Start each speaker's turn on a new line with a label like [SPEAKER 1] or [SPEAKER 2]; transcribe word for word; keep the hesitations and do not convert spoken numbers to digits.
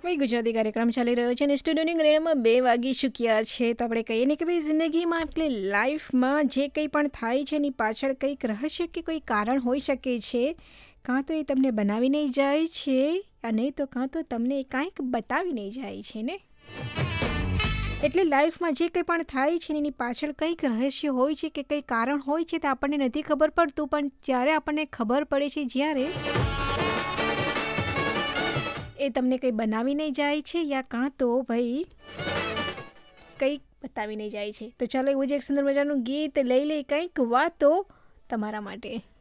[SPEAKER 1] ભાઈ ગુજરાતી કાર્યક્રમ ચાલી રહ્યો છે અને સ્ટુડિયોની ગ્રેડમાં બે વાગી ચૂક્યા છે. તો આપણે કહીએ ને કે ભાઈ જિંદગીમાં આપણી લાઈફમાં જે કંઈ પણ થાય છે એની પાછળ કંઈક રહસ્ય કે કોઈ કારણ હોઈ શકે છે. કાં તો એ તમને બનાવીને જાય છે અને તો કાં તો તમને કાંઈક બતાવીને જાય છે ને. એટલે લાઈફમાં જે કંઈ પણ થાય છે એની પાછળ કંઈક રહસ્ય હોય છે કે કંઈ કારણ હોય છે તે આપણને નથી ખબર પડતું, પણ જ્યારે આપણને ખબર પડે છે જ્યારે એ તમને કંઈ બનાવીને જાય છે યા કાં તો ભાઈ કંઈક બતાવીને જાય છે. તો ચાલો એવું જ એક સુંદર મજાનું ગીત લઈ લઈ કંઈક વાતો તમારા માટે.